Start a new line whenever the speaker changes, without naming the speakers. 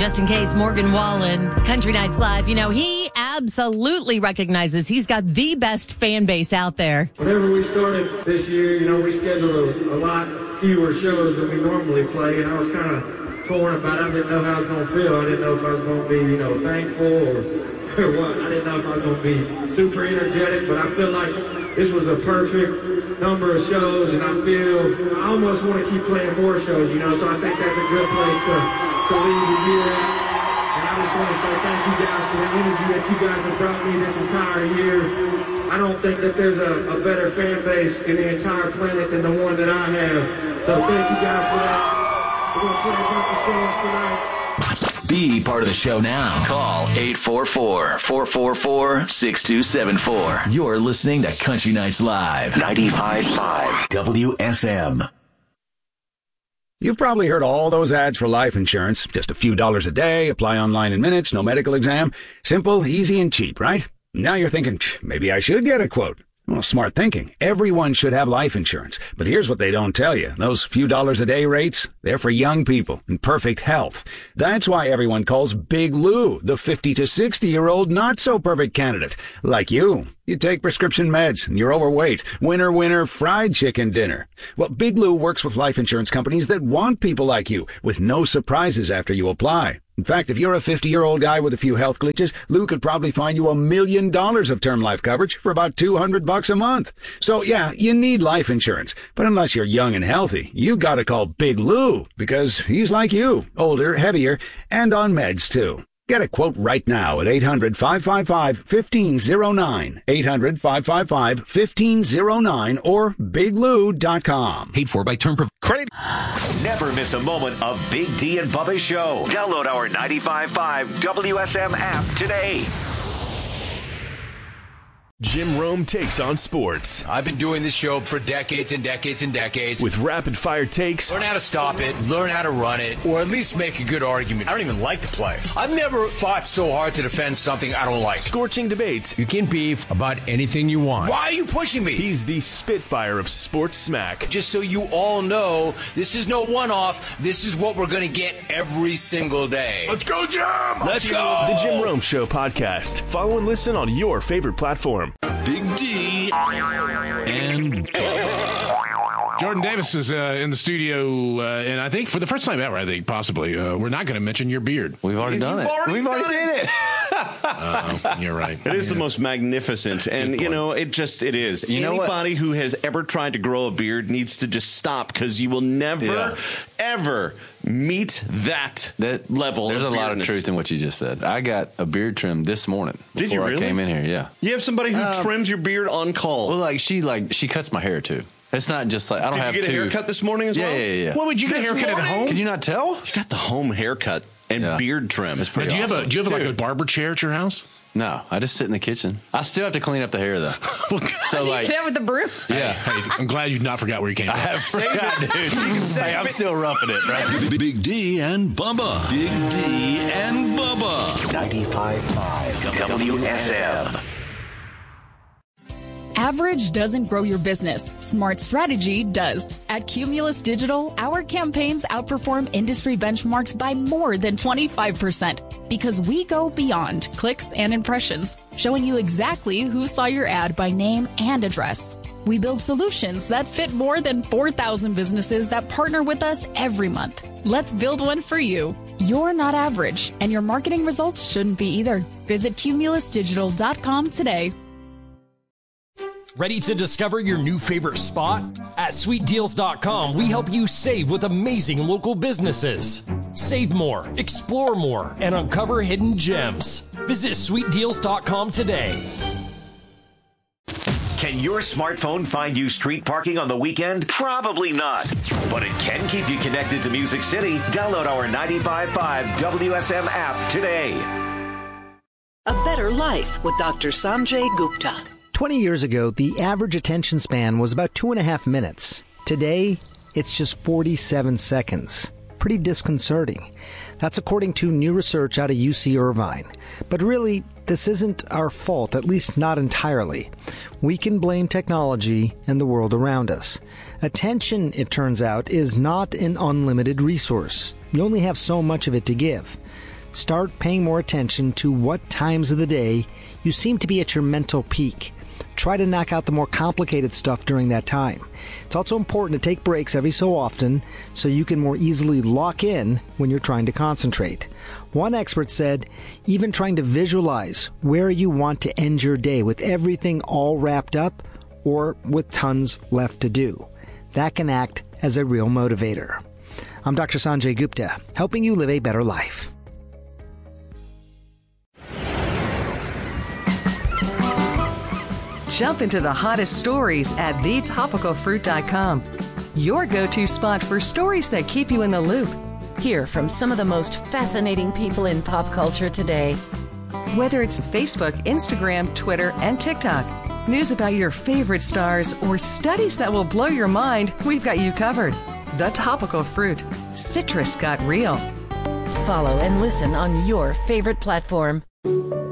Just in case, Morgan Wallen, Country Nights Live, you know, he absolutely recognizes he's got the best fan base out there.
Whenever we started this year, you know, we scheduled a lot fewer shows than we normally play, and I was kind of torn about it. I didn't know how I was going to feel. I didn't know if I was going to be, you know, thankful or what. I didn't know if I was going to be super energetic, but I feel like this was a perfect number of shows, and I almost want to keep playing more shows, you know, so I think that's a good place to leave the year at. And I just want to say thank you guys for the energy that you guys have brought me this entire year. I don't think that there's a better fan base in the entire planet than the one that I have. So thank you guys for that. We're going to play a bunch of songs tonight.
Be part of the show now. Call 844-444-6274. You're listening to Country Nights Live. 95.5 WSM.
You've probably heard all those ads for life insurance. Just a few dollars a day, apply online in minutes, no medical exam. Simple, easy, and cheap, right? Now you're thinking, maybe I should get a quote. Well, smart thinking. Everyone should have life insurance. But here's what they don't tell you. Those few dollars a day rates, they're for young people in perfect health. That's why everyone calls Big Lou the 50 to 60-year-old not-so-perfect candidate. Like you. You take prescription meds and you're overweight. Winner, winner, fried chicken dinner. Well, Big Lou works with life insurance companies that want people like you, with no surprises after you apply. In fact, if you're a 50-year-old guy with a few health glitches, Lou could probably find you $1 million of term life coverage for about $200 a month. So yeah, you need life insurance. But unless you're young and healthy, you gotta call Big Lou, because he's like you, older, heavier, and on meds too. Get a quote right now at 800-555-1509, 800-555-1509, or biglou.com.
Paid for by Term Credit.
Never miss a moment of Big D and Bubba's show. Download our 95.5 WSM app today.
Jim Rome takes on sports.
I've been doing this show for decades and decades and decades.
With rapid-fire takes.
Learn how to stop it, learn how to run it, or at least make a good argument. I don't even like to play. I've never fought so hard to defend something I don't like.
Scorching debates.
You can beef about anything you want. Why are you pushing me?
He's the Spitfire of sports smack.
Just so you all know, this is no one-off. This is what we're going to get every single day.
Let's go, Jim!
Let's go!
The Jim Rome Show podcast. Follow and listen on your favorite platform.
Big D and
Jordan Davis is in the studio, and I think for the first time ever, I think possibly, we're not going to mention your beard.
We've already done it.
We've already did it. You're right.
It is the most magnificent, and you know, it is. Anybody who has ever tried to grow a beard needs to just stop, because you will never, ever meet that level.
There's
of
a lot of truth in what you just said. I got a beard trim this morning.
Did you really?
I came in here, yeah.
You have somebody who trims your beard on call.
Well, she cuts my hair too. It's not just like I don't have to.
Did you get a haircut this morning as well?
Yeah.
What would you get a haircut at home?
Could you not tell?
You got the home haircut and beard trim.
It's pretty awesome.
Do you have like a barber chair at your house?
No, I just sit in the kitchen. I still have to clean up the hair though.
So like, you get it with the broom.
Yeah.
Hey, I'm glad you've not forgot where you came from.
I have forgot, dude. Hey, I'm still roughing it, right?
Big D and Bubba. Big D and Bubba.
95.5 WSM.
Average doesn't grow your business. Smart strategy does. At Cumulus Digital, our campaigns outperform industry benchmarks by more than 25% because we go beyond clicks and impressions, showing you exactly who saw your ad by name and address. We build solutions that fit more than 4,000 businesses that partner with us every month. Let's build one for you. You're not average, and your marketing results shouldn't be either. Visit cumulusdigital.com today.
Ready to discover your new favorite spot? At sweetdeals.com, we help you save with amazing local businesses. Save more, explore more, and uncover hidden gems. Visit sweetdeals.com today.
Can your smartphone find you street parking on the weekend? Probably not. But it can keep you connected to Music City. Download our 95.5 WSM app today.
A Better Life with Dr. Sanjay Gupta.
20 years ago, the average attention span was about 2.5 minutes. Today, it's just 47 seconds. Pretty disconcerting. That's according to new research out of UC Irvine. But really, this isn't our fault, at least not entirely. We can blame technology and the world around us. Attention, it turns out, is not an unlimited resource. You only have so much of it to give. Start paying more attention to what times of the day you seem to be at your mental peak. Try to knock out the more complicated stuff during that time. It's also important to take breaks every so often so you can more easily lock in when you're trying to concentrate. One expert said, even trying to visualize where you want to end your day with everything all wrapped up or with tons left to do. That can act as a real motivator. I'm Dr. Sanjay Gupta, helping you live a better life.
Jump into the hottest stories at thetopicalfruit.com. Your go-to spot for stories that keep you in the loop.
Hear from some of the most fascinating people in pop culture today.
Whether it's Facebook, Instagram, Twitter, and TikTok, news about your favorite stars, or studies that will blow your mind, we've got you covered. The Topical Fruit. Citrus got real.
Follow and listen on your favorite platform.